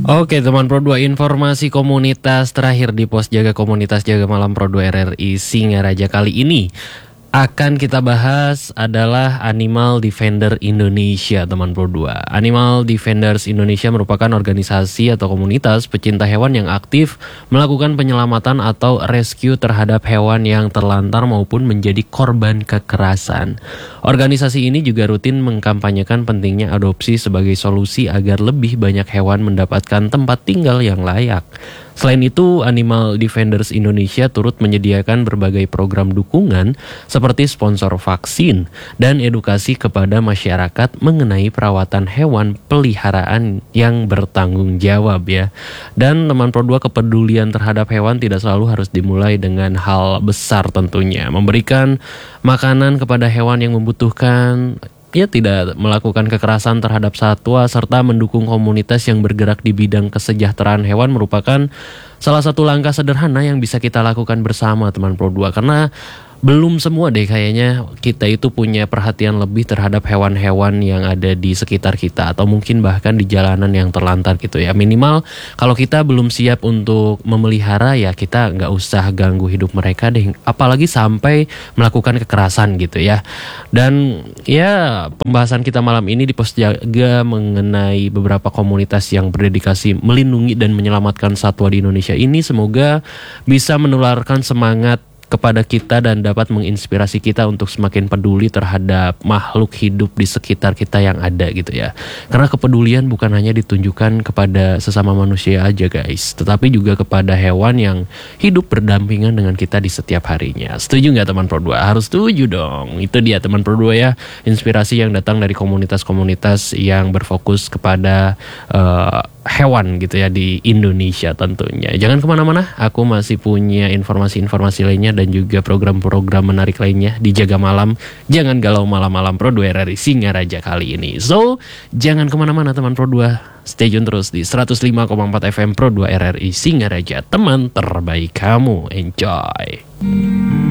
Oke teman Pro 2, informasi komunitas terakhir di pos jaga komunitas Jaga Malam Pro 2 RRI Singaraja kali ini akan kita bahas adalah Animal Defender Indonesia, teman Pro 2. Animal Defenders Indonesia merupakan organisasi atau komunitas pecinta hewan yang aktif melakukan penyelamatan atau rescue terhadap hewan yang terlantar maupun menjadi korban kekerasan. Organisasi ini juga rutin mengkampanyekan pentingnya adopsi sebagai solusi agar lebih banyak hewan mendapatkan tempat tinggal yang layak. Selain itu, Animal Defenders Indonesia turut menyediakan berbagai program dukungan seperti sponsor vaksin dan edukasi kepada masyarakat mengenai perawatan hewan peliharaan yang bertanggung jawab ya. Dan teman Pro 2, kepedulian terhadap hewan tidak selalu harus dimulai dengan hal besar tentunya. Memberikan makanan kepada hewan yang membutuhkan, tidak melakukan kekerasan terhadap satwa, serta mendukung komunitas yang bergerak di bidang kesejahteraan hewan merupakan salah satu langkah sederhana yang bisa kita lakukan bersama teman Pro 2. Karena belum semua deh kayaknya kita itu punya perhatian lebih terhadap hewan-hewan yang ada di sekitar kita, atau mungkin bahkan di jalanan yang terlantar gitu ya. Minimal kalau kita belum siap untuk memelihara, ya kita nggak usah ganggu hidup mereka deh, apalagi sampai melakukan kekerasan gitu ya. Dan ya, pembahasan kita malam ini di Pos Jaga mengenai beberapa komunitas yang berdedikasi melindungi dan menyelamatkan satwa di Indonesia ini semoga bisa menularkan semangat kepada kita dan dapat menginspirasi kita untuk semakin peduli terhadap makhluk hidup di sekitar kita yang ada gitu ya. Karena kepedulian bukan hanya ditunjukkan kepada sesama manusia aja guys, tetapi juga kepada hewan yang hidup berdampingan dengan kita di setiap harinya. Setuju nggak teman Pro 2? Harus setuju dong. Itu dia teman Pro 2 ya, inspirasi yang datang dari komunitas-komunitas yang berfokus kepada hewan gitu ya di Indonesia tentunya. Jangan kemana-mana, aku masih punya informasi-informasi lainnya dan juga program-program menarik lainnya di Jaga Malam. Jangan galau malam-malam Pro 2 RRI Singaraja kali ini. So, jangan kemana-mana teman Pro 2. Stay tune terus di 105,4 FM Pro 2 RRI Singaraja. Teman terbaik kamu. Enjoy.